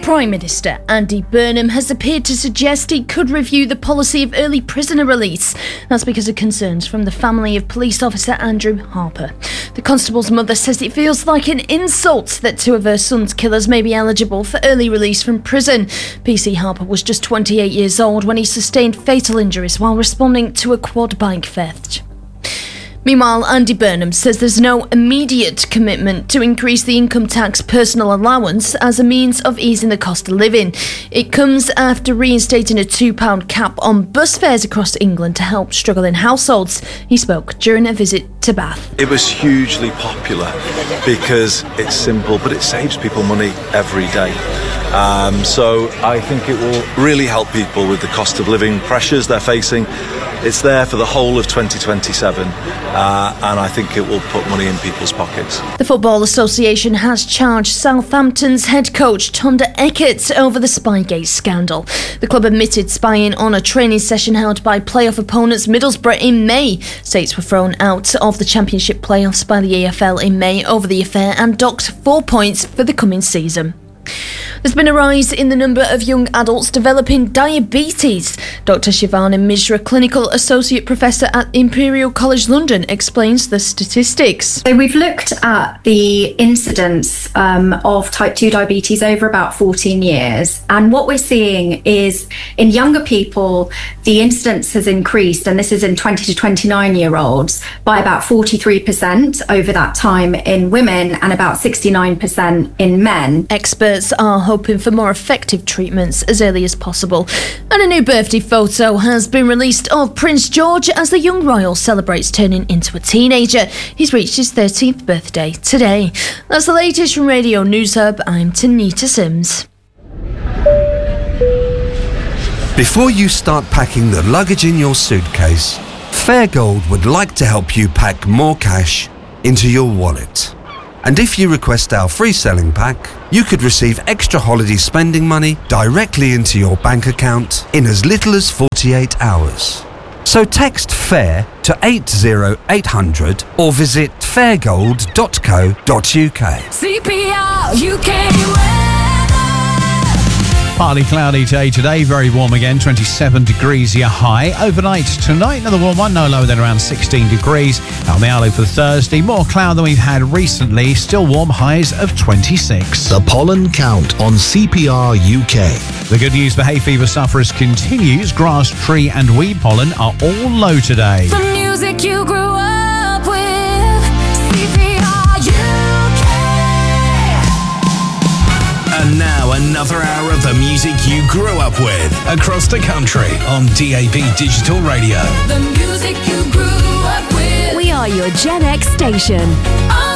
Prime Minister Andy Burnham has appeared to suggest he could review the policy of early prisoner release. That's because of concerns from the family of police officer Andrew Harper. The constable's mother says it feels like an insult that two of her son's killers may be eligible for early release from prison. PC Harper was just 28 years old when he sustained fatal injuries while responding to a quad bike theft. Meanwhile, Andy Burnham says there's no immediate commitment to increase the income tax personal allowance as a means of easing the cost of living. It comes after reinstating a £2 cap on bus fares across England to help struggling households. He spoke during a visit to Bath. It was hugely popular because it's simple, but it saves people money every day. So I think it will really help people with the cost of living pressures they're facing. It's there for the whole of 2027, and I think it will put money in people's pockets. The Football Association has charged Southampton's head coach Tonda Eckert over the Spygate scandal. The club admitted spying on a training session held by playoff opponents Middlesbrough in May. Saints were thrown out of the Championship playoffs by the EFL in May over the affair and docked 4 points for the coming season. There's been a rise in the number of young adults developing diabetes. Dr. Shivana Mishra, Clinical Associate Professor at Imperial College London, explains the statistics. So we've looked at the incidence of type 2 diabetes over about 14 years. And what we're seeing is in younger people, the incidence has increased, and this is in 20 to 29-year-olds, by about 43% over that time in women and about 69% in men. Experts are hoping for more effective treatments as early as possible. And a new birthday photo has been released of Prince George as the young royal celebrates turning into a teenager. He's reached his 13th birthday today. That's the latest from Radio News Hub. I'm Tanita Sims. Before you start packing the luggage in your suitcase, Fairgold would like to help you pack more cash into your wallet. And if you request our free selling pack, you could receive extra holiday spending money directly into your bank account in as little as 48 hours. So text FAIR to 80800 or visit fairgold.co.uk. CPR UK weather. Partly cloudy day today, very warm again, 27 degrees your high. Overnight tonight, another warm one, no lower than around 16 degrees. Out the outlook for Thursday, more cloud than we've had recently, still warm, highs of 26. The pollen count on CPR UK. The good news for hay fever sufferers continues. Grass, tree and weed pollen are all low today. The music you grew up with, CPR UK. And now another hour of the music you grew up with across the country on DAB Digital Radio. The music you grew up with. We are your Gen X station.